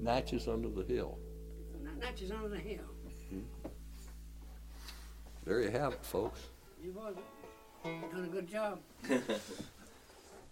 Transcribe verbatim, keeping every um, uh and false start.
Natchez under the hill. Natchez under the hill. Mm-hmm. There you have it, folks. You boys done a good job.